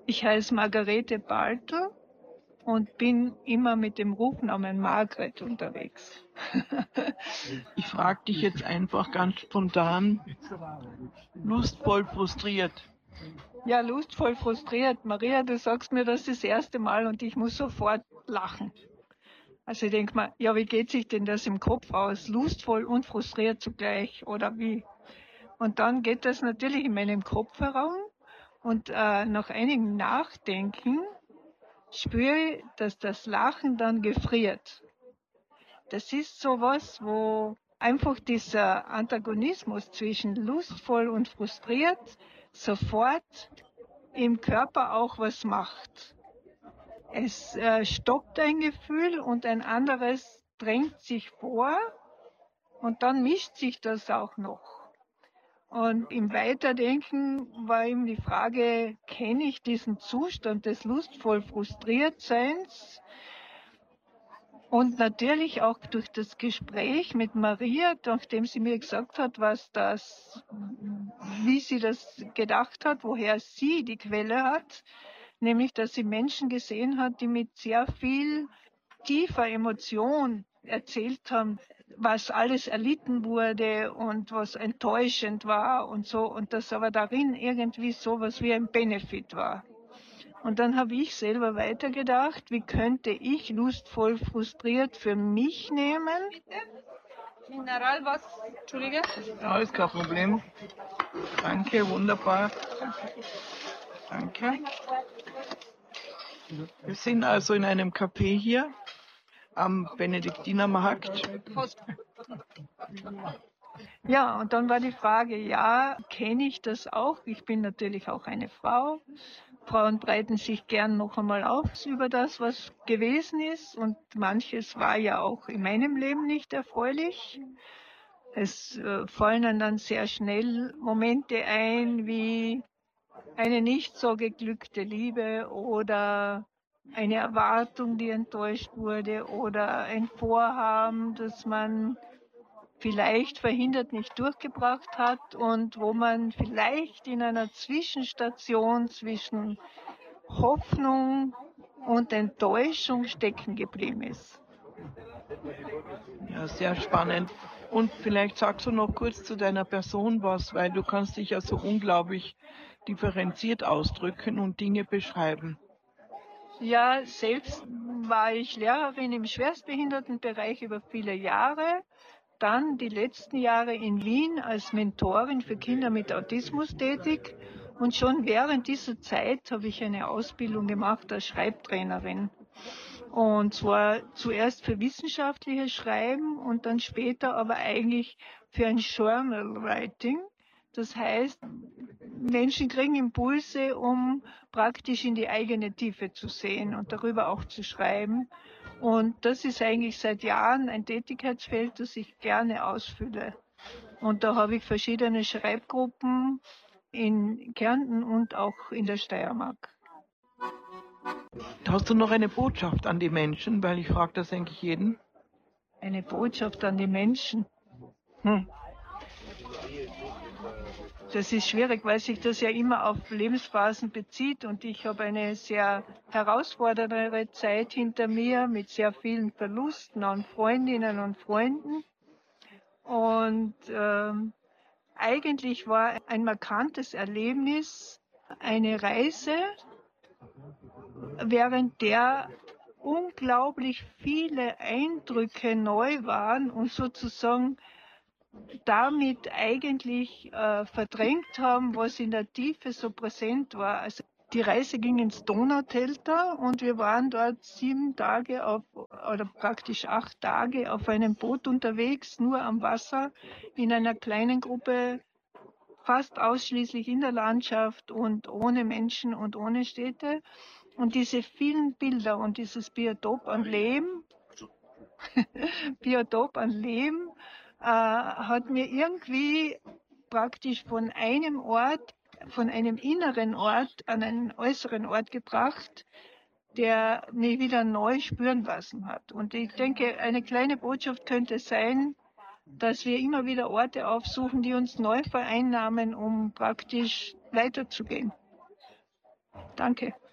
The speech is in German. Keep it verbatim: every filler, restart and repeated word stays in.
Ich heiße Margarete Baltl und bin immer mit dem Rufnamen Margret unterwegs. Ich frage dich jetzt einfach ganz spontan, lustvoll frustriert. Ja, lustvoll frustriert. Maria, du sagst mir das das erste Mal und ich muss sofort lachen. Also ich denke mal, ja, wie geht sich denn das im Kopf aus? Lustvoll und frustriert zugleich oder wie? Und dann geht das natürlich in meinem Kopf herum und äh, nach einigem Nachdenken spüre ich, dass das Lachen dann gefriert. Das ist sowas, wo einfach dieser Antagonismus zwischen lustvoll und frustriert sofort im Körper auch was macht. Es äh, stoppt ein Gefühl und ein anderes drängt sich vor und dann mischt sich das auch noch. Und im Weiterdenken war eben die Frage, kenne ich diesen Zustand des lustvoll Frustriertseins? Und natürlich auch durch das Gespräch mit Maria, nachdem sie mir gesagt hat, was das, wie sie das gedacht hat, woher sie die Quelle hat, nämlich, dass sie Menschen gesehen hat, die mit sehr viel tiefer Emotion erzählt haben, was alles erlitten wurde und was enttäuschend war und so, und dass aber darin irgendwie sowas wie ein Benefit war. Und dann habe ich selber weitergedacht, wie könnte ich lustvoll frustriert für mich nehmen? Mineral was? Entschuldige? Ja, ist kein Problem. Danke, wunderbar. Danke. Wir sind also in einem Café hier am Benediktinermarkt. Ja, und dann war die Frage, ja, kenne ich das auch? Ich bin natürlich auch eine Frau. Frauen breiten sich gern noch einmal aus über das, was gewesen ist. Und manches war ja auch in meinem Leben nicht erfreulich. Es äh, fallen dann sehr schnell Momente ein, wie eine nicht so geglückte Liebe oder eine Erwartung, die enttäuscht wurde oder ein Vorhaben, das man vielleicht verhindert nicht durchgebracht hat und wo man vielleicht in einer Zwischenstation zwischen Hoffnung und Enttäuschung stecken geblieben ist. Ja, sehr spannend. Und vielleicht sagst du noch kurz zu deiner Person was, weil du kannst dich ja so unglaublich differenziert ausdrücken und Dinge beschreiben. Ja, selbst war ich Lehrerin im Schwerstbehindertenbereich über viele Jahre. Dann die letzten Jahre in Wien als Mentorin für Kinder mit Autismus tätig. Und schon während dieser Zeit habe ich eine Ausbildung gemacht als Schreibtrainerin. Und zwar zuerst für wissenschaftliches Schreiben und dann später aber eigentlich für ein Journal Writing. Das heißt, Menschen kriegen Impulse, um praktisch in die eigene Tiefe zu sehen und darüber auch zu schreiben. Und das ist eigentlich seit Jahren ein Tätigkeitsfeld, das ich gerne ausfülle. Und da habe ich verschiedene Schreibgruppen in Kärnten und auch in der Steiermark. Hast du noch eine Botschaft an die Menschen? Weil ich frage das eigentlich jeden. Eine Botschaft an die Menschen. Hm. Das ist schwierig, weil sich das ja immer auf Lebensphasen bezieht und ich habe eine sehr herausfordernde Zeit hinter mir mit sehr vielen Verlusten an Freundinnen und Freunden. Und ähm, eigentlich war ein markantes Erlebnis eine Reise, während der unglaublich viele Eindrücke neu waren und sozusagen damit eigentlich äh, verdrängt haben, was in der Tiefe so präsent war. Also die Reise ging ins Donaudelta und wir waren dort sieben Tage auf, oder praktisch acht Tage auf einem Boot unterwegs, nur am Wasser, in einer kleinen Gruppe, fast ausschließlich in der Landschaft und ohne Menschen und ohne Städte. Und diese vielen Bilder und dieses Biotop an Leben, Biotop an Leben, äh, hat mir irgendwie praktisch von einem Ort, von einem inneren Ort an einen äußeren Ort gebracht, der mich wieder neu spüren lassen hat. Und ich denke, eine kleine Botschaft könnte sein, dass wir immer wieder Orte aufsuchen, die uns neu vereinnahmen, um praktisch weiterzugehen. Danke.